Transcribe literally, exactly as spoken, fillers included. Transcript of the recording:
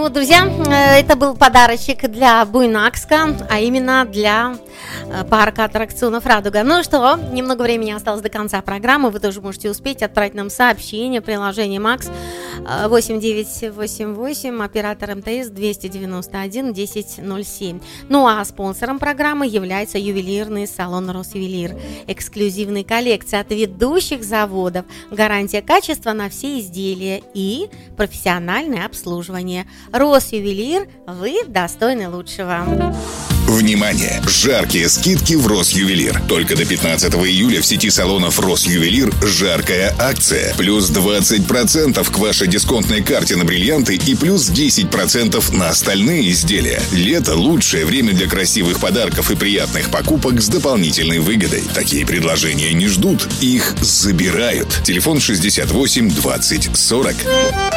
вот, друзья, это был подарочек для Буйнакска, а именно для парка аттракционов «Радуга». Ну что, немного времени осталось до конца программы. Вы тоже можете успеть отправить нам сообщение, приложение «Макс» восемь девять восемь восемь, оператор эм тэ эс двести девяносто один десять ноль семь. Ну а спонсором программы является ювелирный салон «Росювелир». Эксклюзивные коллекции от ведущих заводов, гарантия качества на все изделия и профессиональное обслуживание. «Росювелир», вы достойны лучшего. Внимание! Жаркие скидки в Росювелир. Только до пятнадцатого июля в сети салонов Росювелир жаркая акция. Плюс двадцать процентов к вашей дисконтной карте на бриллианты и плюс десять процентов на остальные изделия. Лето – лучшее время для красивых подарков и приятных покупок с дополнительной выгодой. Такие предложения не ждут, их забирают. Телефон шестьдесят восемь двадцать сорок.